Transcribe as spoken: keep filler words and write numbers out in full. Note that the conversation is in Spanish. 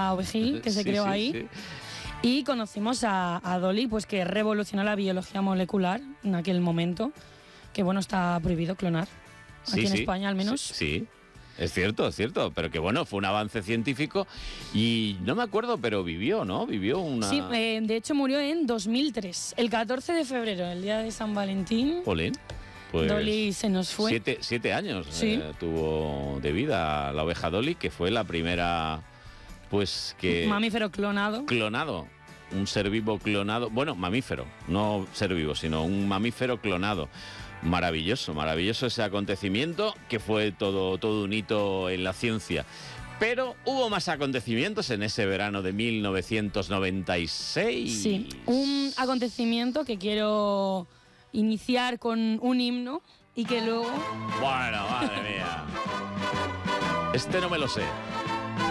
granja ovejil que se Sí, creó sí, ahí. sí. Y conocimos a, a Dolly, pues que revolucionó la biología molecular en aquel momento, que bueno, está prohibido clonar, aquí Sí, en sí. España al menos. Sí, sí. Es cierto, es cierto, pero que bueno, fue un avance científico y no me acuerdo, pero vivió, ¿no? Vivió una... Sí, eh, de hecho murió en dos mil tres, el catorce de febrero, el día de San Valentín. Jolín, pues Dolly se nos fue. Siete, siete años Sí. eh, tuvo de vida la oveja Dolly, que fue la primera, pues que... Mamífero clonado. Clonado, un ser vivo clonado, bueno, mamífero, no ser vivo, sino un mamífero clonado. Maravilloso, maravilloso ese acontecimiento que fue todo, todo un hito en la ciencia. Pero hubo más acontecimientos en ese verano de mil novecientos noventa y seis. Sí, un acontecimiento que quiero iniciar con un himno y que luego... Bueno, madre mía. Este no me lo sé.